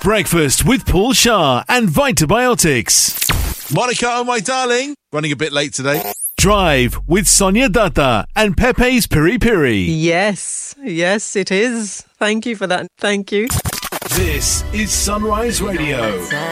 Breakfast with Paul Shah and Vitabiotics. Monica, oh my darling. Running a bit late today. Drive with Sonia Dutta and Pepe's Piri Piri. Yes, it is. Thank you for that. Thank you. This is Sunrise Radio.